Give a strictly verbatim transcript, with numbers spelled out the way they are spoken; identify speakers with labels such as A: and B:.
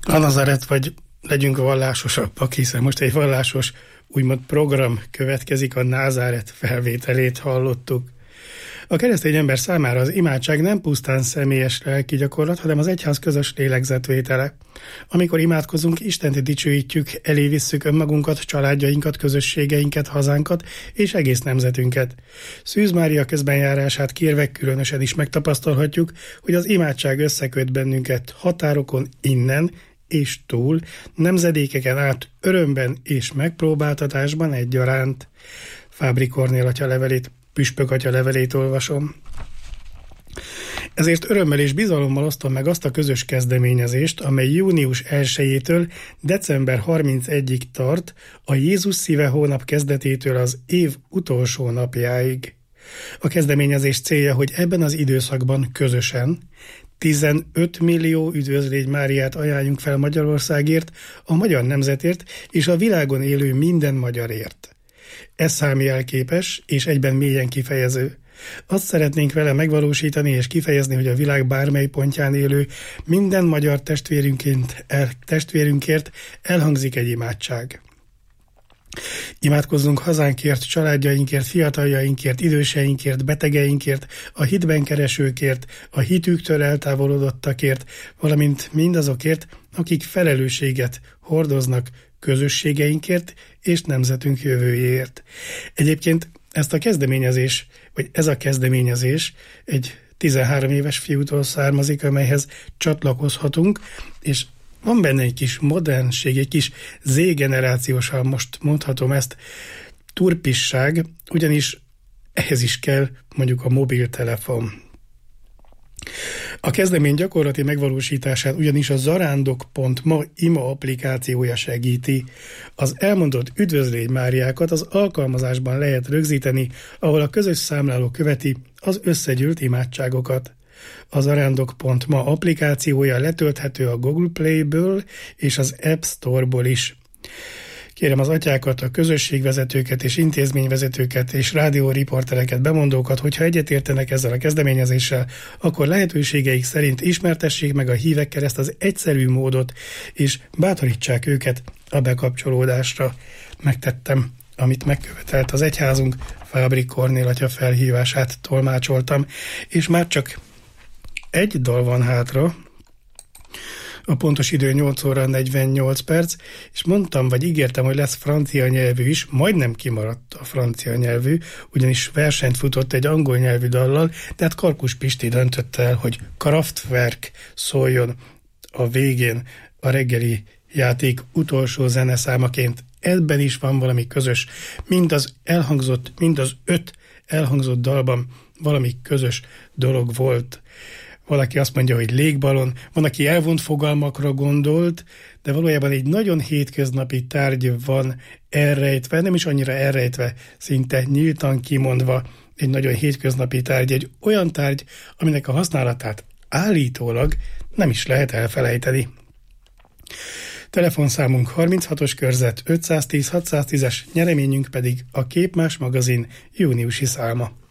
A: A Nazaret, vagy legyünk vallásosabbak, hiszen most egy vallásos úgymond program következik, a Názáret felvételét hallottuk. A keresztény ember számára az imádság nem pusztán személyes lelki gyakorlat, hanem az egyház közös lélegzetvétele. Amikor imádkozunk, Istent dicsőítjük, elé visszük önmagunkat, családjainkat, közösségeinket, hazánkat és egész nemzetünket. Szűz Mária közbenjárását kérve különösen is megtapasztalhatjuk, hogy az imádság összeköt bennünket határokon innen és túl, nemzedékeken át örömben és megpróbáltatásban egyaránt. Fábri Kornél atya levelét, Püspök atya levelét olvasom. Ezért örömmel és bizalommal osztom meg azt a közös kezdeményezést, amely június elsejétől december harmincegyedikéig tart, a Jézus szíve hónap kezdetétől az év utolsó napjáig. A kezdeményezés célja, hogy ebben az időszakban közösen tizenöt millió üdvözlégy Máriát ajánljunk fel Magyarországért, a magyar nemzetért és a világon élő minden magyarért. Ez szám jelképes és egyben mélyen kifejező. Azt szeretnénk vele megvalósítani és kifejezni, hogy a világ bármely pontján élő minden magyar testvérünként, el, testvérünkért elhangzik egy imádság. Imádkozzunk hazánkért, családjainkért, fiataljainkért, időseinkért, betegeinkért, a hitben keresőkért, a hitüktől eltávolodottakért, valamint mindazokért, akik felelősséget hordoznak közösségeinkért és nemzetünk jövőjéért. Egyébként ezt a kezdeményezés, vagy ez a kezdeményezés egy tizenhárom éves fiútól származik, amelyhez csatlakozhatunk, és van benne egy kis modernség, egy kis Z-generációsan, most mondhatom ezt, turpisság, ugyanis ehhez is kell mondjuk a mobiltelefon. A kezdemény gyakorlati megvalósítását ugyanis a zarándok pont ma ima applikációja segíti. Az elmondott üdvözlégy Máriákat az alkalmazásban lehet rögzíteni, ahol a közös számláló követi az összegyűlt imádságokat. A zarándok pont ma applikációja letölthető a Google Play-ből és az App Store-ból is. Kérem az atyákat, a közösségvezetőket és intézményvezetőket és rádióriportereket, bemondókat, hogyha egyetértenek ezzel a kezdeményezéssel, akkor lehetőségeik szerint ismertessék meg a hívekkel ezt az egyszerű módot, és bátorítsák őket a bekapcsolódásra. Megtettem, amit megkövetelt az egyházunk, Fábri Kornél atya felhívását tolmácsoltam, és már csak egy dal van hátra. A pontos idő nyolc óra negyvennyolc perc, és mondtam, vagy ígértem, hogy lesz francia nyelvű is, majdnem kimaradt a francia nyelvű, ugyanis versenyt futott egy angol nyelvű dallal, tehát Karkus Pisti döntötte el, hogy Kraftwerk szóljon a végén a reggeli játék utolsó zeneszámaként. Ebben is van valami közös, mind az elhangzott, mind az öt elhangzott dalban valami közös dolog volt. Valaki azt mondja, hogy légbalon, van, aki elvont fogalmakra gondolt, de valójában egy nagyon hétköznapi tárgy van elrejtve, nem is annyira elrejtve, szinte nyíltan kimondva, egy nagyon hétköznapi tárgy, egy olyan tárgy, aminek a használatát állítólag nem is lehet elfelejteni. Telefonszámunk harminchatos körzet ötszáztíz hatszáztízes, nyereményünk pedig a Képmás magazin júniusi száma.